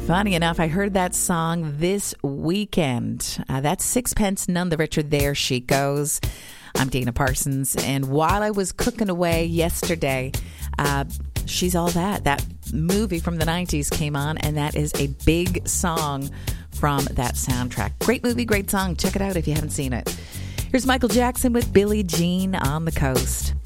Funny enough, I heard that song this weekend. That's Sixpence None the Richer. There she goes. I'm Dana Parsons, and while I was cooking away yesterday, She's All That. That movie from the 90s came on, and that is a big song from that soundtrack. Great movie, great song. Check it out if you haven't seen it. Here's Michael Jackson with Billie Jean on the Coast.